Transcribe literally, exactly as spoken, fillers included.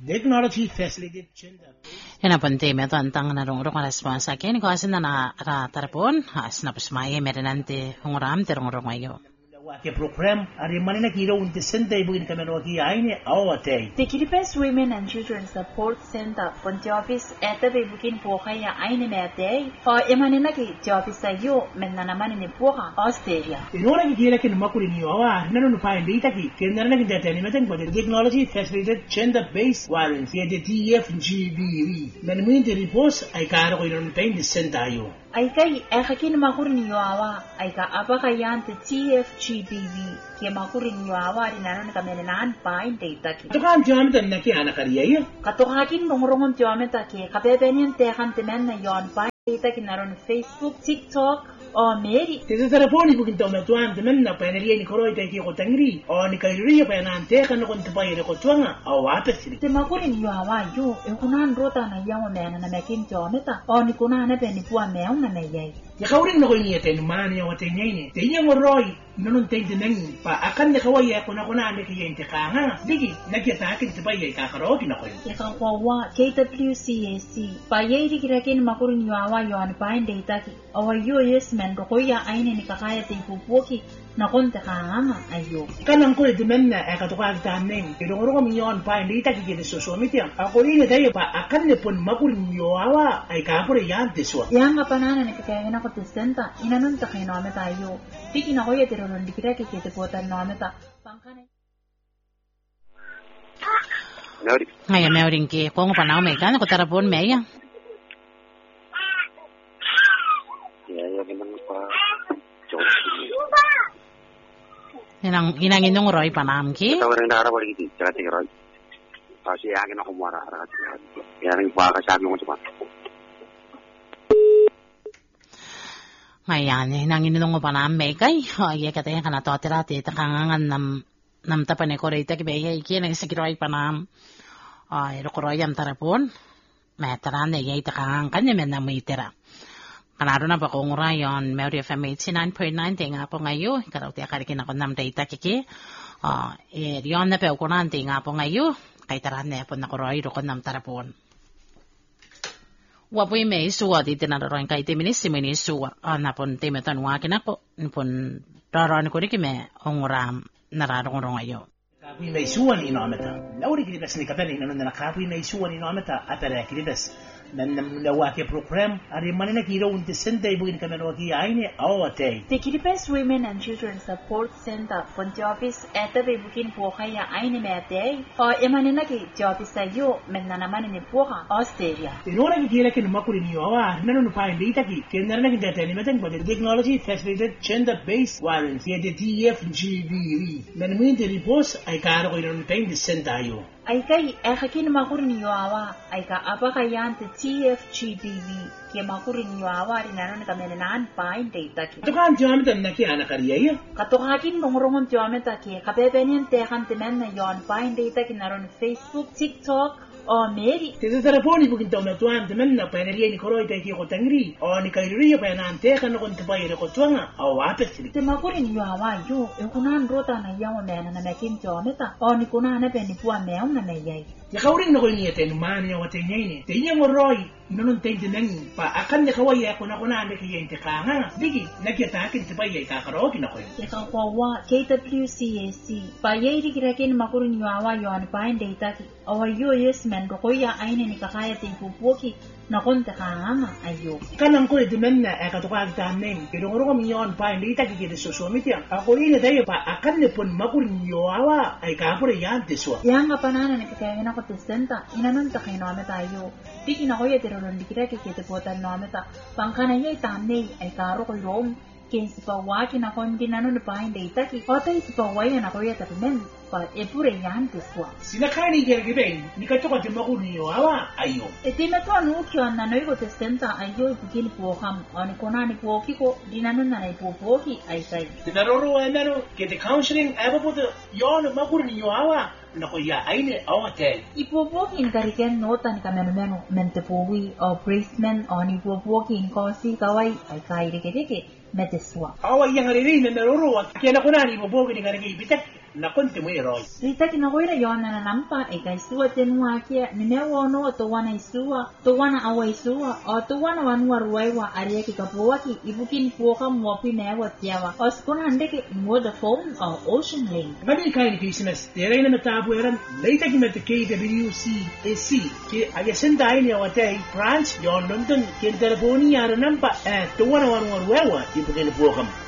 Technology facilitated gender. Ina ponte me to antang na rong rong responsa ken ko asin na ra tarpon as na pusmaye merenante hongram terong rong ayo. Wake program ari manina kiro unte senta ibu in kamero ki aine awate. The Kiribati Women and Children Support Center ponte office eta be bukin pohaya aine mete o emanina ki office ayo menna namani ni poha Australia. Inora ki kira kin makuri ni awa nanu nu find data ki kenarana ki data ni meten but technology facilitated gender based violence the T F G B V. Men min the reports ay karo ko non pain the center ayo. Ay kay ekakin makuri ni awa ay ka abakayan te T F G B V ke makuri ni awa rinanon kamenan pain data ki. To kan jam tan na ki ana kariya. Katokakin rongrongom jometa ke kapebenyen te kan temen na yon pain data ki naron Facebook, TikTok o Mary. Tese telefoni bukin to metuan temen na paneria ni koroi te ki ko tangri o ni kairia pa na ante kan ko ntapai re ko tuanga o apesri. Te makuri ni awa yo e kunan rota na yawo mena na mekin jometa o ni kunan pe ni pua meong na meyai. Ya kauring na ko ni ete mani o te nyene. Te nya ngoroi non te de nang pa akan ne kawai ya kuna kuna ane ki yente kanga. Digi na ki ta ki ntapai ya ka karo ki na ko. Ya ka kwa K W C A C pa ye ri kirakin makuri ni awa yo an pain data ki o yo yes men ko ya aine ni kakaya te pupuki na konta kanga ayo. Kanang ko de men na e ka to ka ta neng. Ke ro ro mi yon pain data ki ke de so so mi tiang. Ako ri ne dai pa akan ne pon makuri ni awa ai ka pore yan de so. Yang apa nana ni kakaya na ko te senta ina nun ta kino me tayo. Tiki na ko ye te ro ndi kira ke ke te pota no me ta. Pangkane. Nauri. Ngaya meuring ke ko pa na me kan ko tarapon me ya. Inang inang inong roy panam ki. Tahu rendah ada boleh gitu, jangan tinggal roy. Pasti yakin aku marah harga tinggal. Yang pakai sabi mo cuma. Ngayon, inang inong panam me kay. Iya katanya kana to tirati takangan nam nam tapan ko rita ki beya iki nang sigiroy panam. Ay ro roy am tarapon. Meteran ne yai takangan kanya men na mitera. Kanaro na pa kong rayon, Mary F M eighty-nine point nine, tinga po ngayon, karaw tiya karikin ako nam data kiki, uh, eh, riyon na pa ako na, tinga po ngayon, kay taran na po na kuroy, rukon nam tarapon. Wapoy may suwa, di tinararoin kay timinis, si minis suwa, uh, napon timitan wakin ako, napon raroin ko rin kime, onguram, nararong rong ngayon. Kapi may suwa ni inometa. Lauri kiribas ni kapel, inanon na kapi may suwa ni inometa, apere kiribas. Men na wake program ari manina kiro unte senta ibu in kamero ki aine awate. The Kiribati Women and Children Support Center ponte office eta be bukin pohaya aine mete o emanina ki office ayo menna namani ni poha Australia. Inora ki kira kin makuri ni awa nanu nu find data ki kenarana ki data ni meten but technology facilitated gender based violence the T F G B V. Men min the reports ay karo ko non pain the center ayo. Ay kay ekakin makuri ni awa ay ka abakayan te T F G B V ke makuri ni awa rinanon kamenan pain data ki. To kan jam tan na ki ana kariya. Katokakin rongrongom jometa ke kapebenyen te kan temen na yon pain data ki naron Facebook, TikTok o Mary. Tese telefoni bukin to metuan temen na paneria ni koroi te ki ko tangri o ni kairia pa na ante kan ko ntapai re ko tuanga o apesri. Te makuri ni awa yo e kunan rota na yawo mena na mekin jometa o ni kunan na pe ni pua meong na meyai. Ya kauring na ko ni ete mani o te nyene. Te nya ngoroi non te de nang pa akan ne kawai ya kuna kuna ande ki yente kanga. Digi na ki ta kin te pai ya ka karo ki na ko. Ya ka kwa K W C A C pa ye ri kirakin makuri ni awa yo an pain data ki o yo yes men ko ya aine ni kakaya te pupuki na konta kanga ayo. Kanang ko de men na e ka to ka ta neng. Ke ro ro mi yon pain data ki ke so so mi tiang. Ako ine dai pa akan ne pon makuri ni awa ay ka pore yan te so. Yang apa nana ni kakaya na ko te senta inanon ta kay no ame tayo. Tiki na ko ye te ro ndi kira ke ke te pota no ame ta. Pangkana ye tamne ay karo ko rom. Ken sipa waki na kon dinano ni pain data ki. Ota sipa waya na ko ye ta men. Pa epure yan te so. Sinakani ke ke ben ni ka to ka te makuri ni awa ayo. E te me to anu ki on na no ko te senta ayo bukin po ham on ko na ni po ki ko dinano na na po po ki ay sai. Tinaroro enaro ke te counseling aba po yon makuri ni awa. Na ko ya aine awate. Ipopoki in kariken nota ni kameno meno mentepowi o braceman o ni popoki in kosi kawai ay kaire ke deke meteswa. Awa yang ari ni meroro wa kena kuna ni popoki ni kareke bitek. na konti mo iroy. Rita kinakoy na yon na nampa e kay suwa tenwa kia ninewo no to wana isua to wana awa isua o to wana wanwa ruwaiwa aria kikapuwa ki ibukin puwa mwapi newa tiawa o skuna hande ke moda phone o ocean link. Mani kain Christmas tere na matabu eran leita ki mata K W C A C ki ayasenda ai ni awatay France yon London ken telefoni yara nampa eh to wana wanwa ruwaiwa ibukin puwa